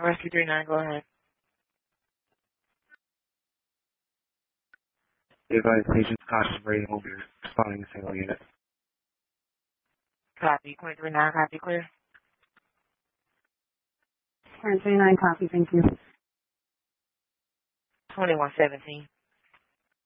Rescue 39, go ahead. Advise patients concentrating over responding to single unit. Copy. 39, copy clear. 39, copy, thank you. 2117.